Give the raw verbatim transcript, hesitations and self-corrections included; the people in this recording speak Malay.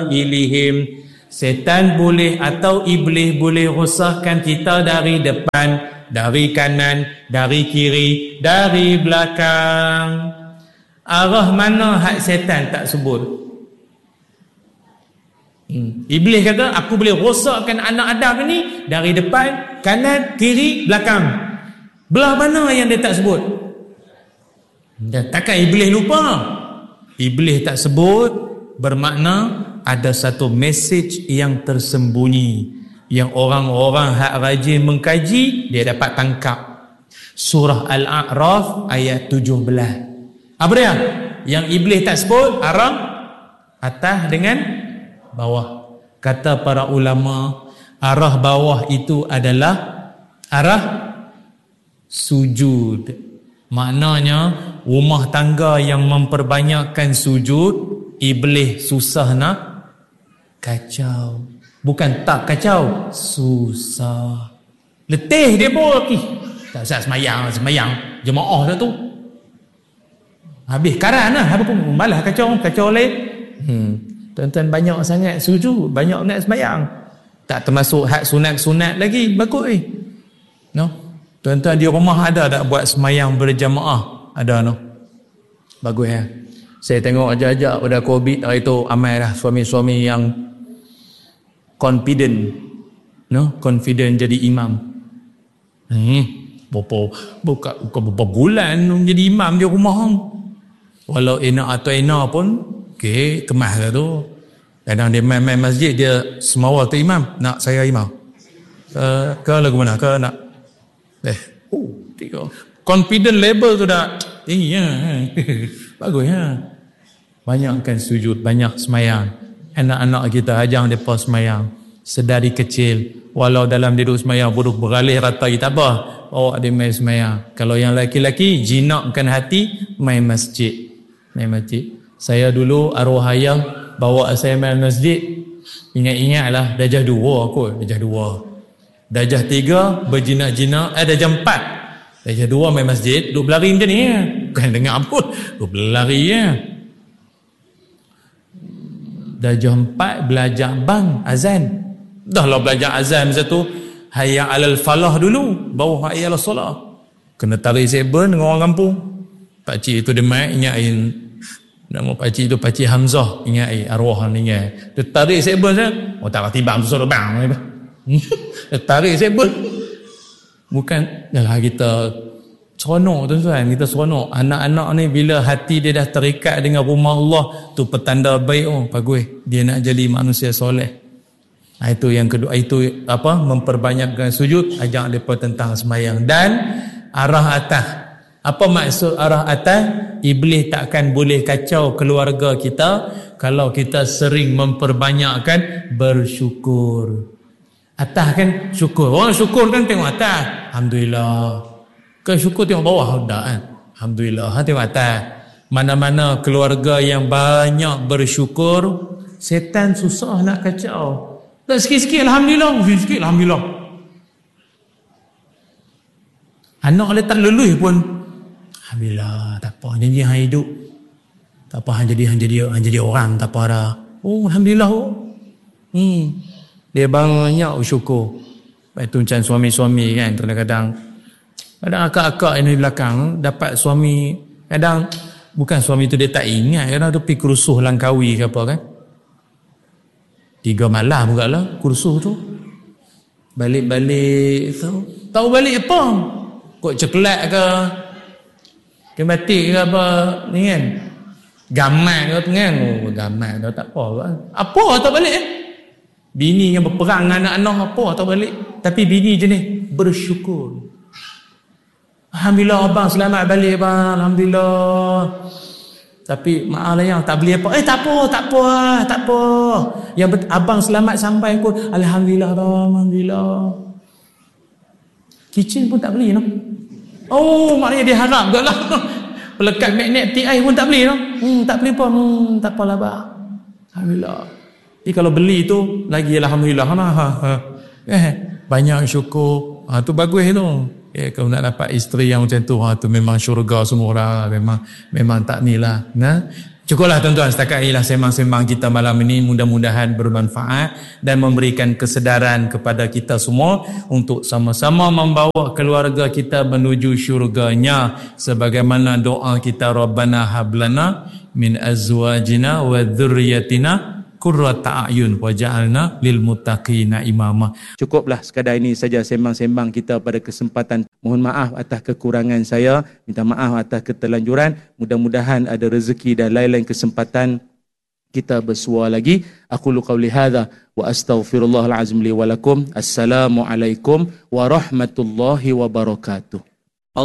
ilihim. Setan boleh atau iblis boleh rosahkan kita dari depan, dari kanan, dari kiri, dari belakang. Arah mana hak setan tak sebut. Hmm. Iblis kata aku boleh rosakkan anak Adam ni dari depan, kanan, kiri, belakang. Belah mana yang dia tak sebut? Dan takkan iblis lupa? Iblis tak sebut bermakna ada satu message yang tersembunyi yang orang-orang hak rajin mengkaji dia dapat tangkap. Surah Al-A'raf ayat tujuh belas. Apa dia? Yang iblis tak sebut arah atas dengan bawah. Kata para ulama, arah bawah itu adalah arah sujud. Maknanya rumah tangga yang memperbanyakkan sujud, iblis susah nak kacau. Bukan tak kacau, susah. Letih dia pun. Ih, tak usah semayang, semayang jemaah dah tu. Habis karan lah. Apa pun malah kacau, kacau lain. Hmm. Tuan-tuan banyak sangat sujud, banyak nak semayang. Tak termasuk hak sunat-sunat lagi. Bagus eh. No? Tuan-tuan di rumah ada tak buat semayang berjamaah? Ada no? Bagus ya. Saya tengok ajak-ajak pada COVID hari tu amai dah suami-suami yang confident, no, confident jadi imam. Hmm, berapa bukan bukan berapa bulan jadi imam di rumah. Walau enak atau enak pun, okey, kemas lah tu. Kadang dia main-main masjid dia semawal tu imam, nak saya imam. Ke, ke lagu mana? Ke nak eh, oh, tiga. Confident level tu dah tinggi ya. Bagus ya. Banyakkan sujud, banyak semayang. Anak-anak kita ajang mereka semayang sedari kecil. Walau dalam duduk semayang buruk beralih rata kita apa, oh ada main semayang. Kalau yang laki-laki jinakkan hati main masjid. Main masjid. Saya dulu arwah ayah bawa saya main masjid. Ingat-ingatlah darjah dua aku, darjah dua. Darjah tiga berjinak-jinak, eh darjah empat. Darjah dua main masjid, duduk berlari macam ni ya. Bukan dengar pun, duduk berlari ya. Darjah empat belajar bang azan. Dah lah belajar azan masa tu hayya alal falah dulu, baru hayya alal solah. Kena tarik seben dengan orang kampung. Pak cik itu dia mai ingat nama pak cik itu Pak Cik Hamzah, ingat ai arwah ni ingat. Dia tarik seben saya. Oh tak reti bang tu suruh bang. Dia tarik seben. Bukan dah kita seronok tuan-tuan, kita seronok. Anak-anak ni bila hati dia dah terikat dengan rumah Allah, tu petanda baik. Oh bagus, dia nak jadi manusia soleh. Nah, itu yang kedua, itu apa, memperbanyakkan sujud. Ajak mereka tentang semayang dan arah atas. Apa maksud arah atas? Iblis takkan boleh kacau keluarga kita kalau kita sering memperbanyakkan bersyukur. Atas kan syukur. Orang syukur kan tengok atas, alhamdulillah. Kan syukur tengok bawah dah kan. Alhamdulillah, ha, tengok atas. Mana-mana keluarga yang banyak bersyukur, setan susah nak kacau. Tak sikit-sikit alhamdulillah, sikit alhamdulillah. Anak letak lelui pun alhamdulillah, tak apa, janji hang hidup. Tak apa, hang jadi hang jadi hang jadi orang, tak apa dah. Oh alhamdulillah. Oh. Hmm. Dia banyak bersyukur. Itu macam suami-suami kan, kadang-kadang kadang akak-akak ini di belakang dapat suami, kadang bukan suami tu dia tak ingat, kadang tu pergi kerusuh Langkawi ke apa kan, tiga malam juga lah kerusuh tu, balik-balik tahu tahu balik apa kok ceklat ke kematik ke apa ni kan, gamat ke kan, oh gamat dah tak apa kan, apa tak balik eh? Bini yang berperang dengan anak-anak apa tak balik, tapi bini jenis bersyukur. Alhamdulillah abang selamat balik bang, alhamdulillah. Tapi maaf lah yang tak beli apa. Eh tak apa, tak apa, tak apa. Yang bet- abang selamat sampai pun alhamdulillah bang, alhamdulillah. Kitchen pun tak beli no. Oh maknanya dia harap juga lah. Pelekat magnet T I pun tak beli no. Hmm, tak beli pun, hmm, tak apalah bang, alhamdulillah. Jadi kalau beli tu lagi alhamdulillah ha, ha, ha. Eh, banyak syukur. Ha, tu bagus tu. Eh, kalau nak dapat isteri yang macam tu, ha, tu memang syurga semua orang. Memang memang tak ni lah. Nah, Cukuplah tuan-tuan, setakat inilah sembang-sembang kita malam ini, mudah-mudahan bermanfaat dan memberikan kesedaran kepada kita semua untuk sama-sama membawa keluarga kita menuju syurganya, sebagaimana doa kita, Rabbana hablana min azwajina wa dhurriyyatina qurrata a'yun waj'alna lil muttaqina imama. Cukuplah sekadar ini saja sembang-sembang kita pada kesempatan. Mohon maaf atas kekurangan saya, minta maaf atas keterlanjuran. Mudah-mudahan ada rezeki dan lain-lain kesempatan kita bersua lagi. Aku qauli hadza wa astaghfirullahal azim li wa lakum. Assalamualaikum warahmatullahi wabarakatuh.